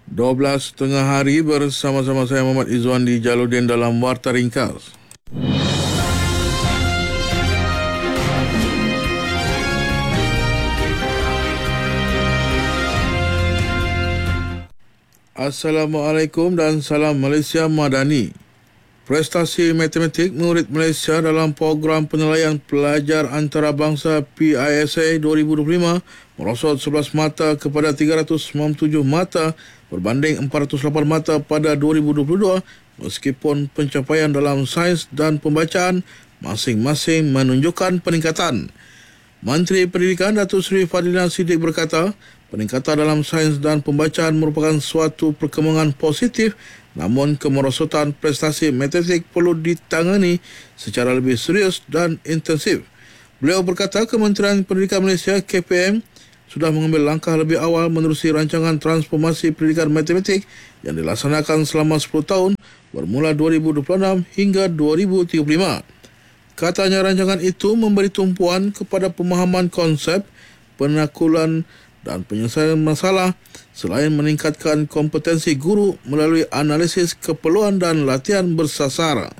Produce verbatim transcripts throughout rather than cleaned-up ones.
dua belas tengah hari bersama-sama saya Muhammad Izzuan di Jaludin dalam Warta Ringkas. Assalamualaikum dan salam Malaysia Madani. Prestasi matematik murid Malaysia dalam program penilaian pelajar antarabangsa P I S A dua ribu dua puluh lima merosot sebelas mata kepada tiga ratus sembilan puluh tujuh mata berbanding empat ratus lapan mata pada dua ribu dua puluh dua, meskipun pencapaian dalam sains dan pembacaan masing-masing menunjukkan peningkatan. Menteri Pendidikan Datuk Seri Fadlina Siddiq berkata, peningkatan dalam sains dan pembacaan merupakan suatu perkembangan positif, namun kemerosotan prestasi matematik perlu ditangani secara lebih serius dan intensif. Beliau berkata Kementerian Pendidikan Malaysia K P M sudah mengambil langkah lebih awal menerusi rancangan transformasi pendidikan matematik yang dilaksanakan selama sepuluh tahun bermula dua ribu dua puluh enam hingga dua ribu tiga puluh lima. Katanya rancangan itu memberi tumpuan kepada pemahaman konsep, penaklukan dan penyelesaian masalah selain meningkatkan kompetensi guru melalui analisis keperluan dan latihan bersasar.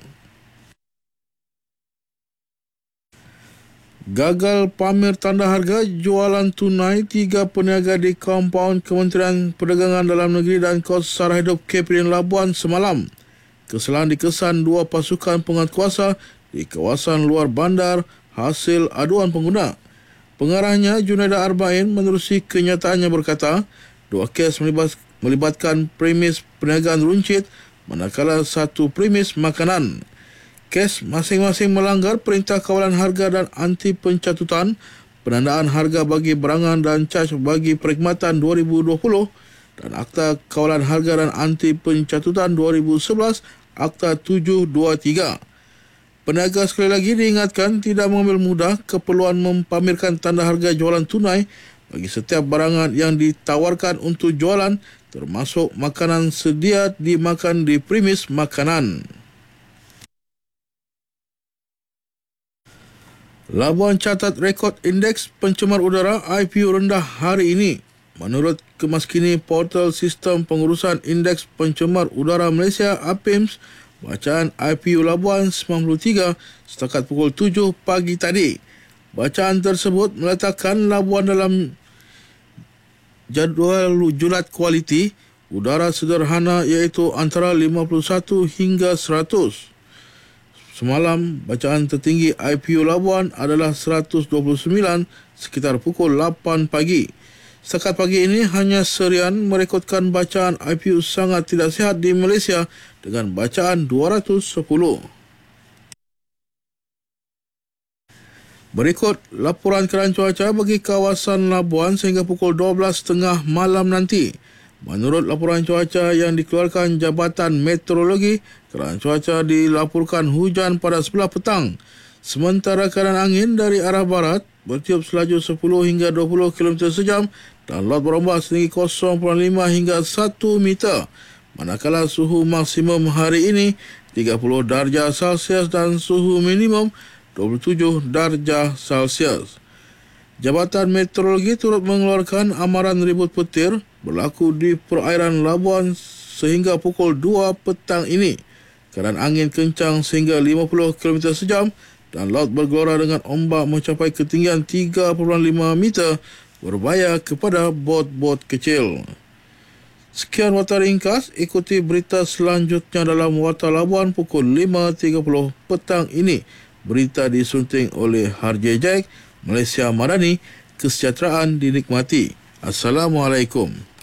Gagal pamer tanda harga jualan tunai tiga peniaga di kompaun Kementerian Perdagangan Dalam Negeri dan Kos Sara Hidup K P D Labuan semalam. Kesalahan dikesan dua pasukan penguatkuasa di kawasan luar bandar hasil aduan pengguna. Pengarahnya Junaida Arba'in menerusi kenyataannya berkata, dua kes melibat, melibatkan premis perniagaan runcit manakala satu premis makanan. Kes masing-masing melanggar Perintah Kawalan Harga dan Anti Pencatutan, Penandaan Harga bagi Berangan dan Caj bagi Perkhidmatan dua ribu dua puluh dan Akta Kawalan Harga dan Anti Pencatutan dua ribu sebelas Akta tujuh dua tiga. Peniaga sekali lagi diingatkan tidak mengambil mudah keperluan mempamerkan tanda harga jualan tunai bagi setiap barangan yang ditawarkan untuk jualan, termasuk makanan sedia dimakan di premis makanan. Labuan catat rekod indeks pencemar udara I P U rendah hari ini. Menurut Kemaskini Portal Sistem Pengurusan Indeks Pencemar Udara Malaysia A P I M S, bacaan I P U Labuan sembilan puluh tiga setakat pukul tujuh pagi tadi. Bacaan tersebut meletakkan Labuan dalam jadual julat kualiti udara sederhana iaitu antara lima puluh satu hingga seratus. Semalam, bacaan tertinggi I P U Labuan adalah seratus dua puluh sembilan sekitar pukul lapan pagi. Setakat pagi ini, hanya Serian merekodkan bacaan I P U sangat tidak sihat di Malaysia dengan bacaan dua ratus sepuluh. Berikut laporan keadaan cuaca bagi kawasan Labuan sehingga pukul dua belas tiga puluh malam nanti. Menurut laporan cuaca yang dikeluarkan Jabatan Meteorologi, keadaan cuaca dilaporkan hujan pada sebelah petang. Sementara keadaan angin dari arah barat bertiup selaju sepuluh hingga dua puluh kilometer sejam dan laut berombak setinggi kosong perpuluhan lima hingga satu meter. Manakala suhu maksimum hari ini tiga puluh darjah Celsius dan suhu minimum dua puluh tujuh darjah Celsius. Jabatan Meteorologi turut mengeluarkan amaran ribut petir berlaku di perairan Labuan sehingga pukul dua petang ini. Keadaan angin kencang sehingga lima puluh kilometer sejam dan laut bergelora dengan ombak mencapai ketinggian tiga perpuluhan lima meter, berbahaya kepada bot-bot kecil. Sekian Warta Ringkas, ikuti berita selanjutnya dalam Warta Labuan pukul lima tiga puluh petang ini. Berita disunting oleh Harjay Jack, Malaysia Madani, kesejahteraan dinikmati. Assalamualaikum.